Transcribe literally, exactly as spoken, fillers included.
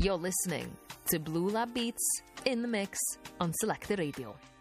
You're listening to Blue Lab Beats in the Mix on Selected Radio.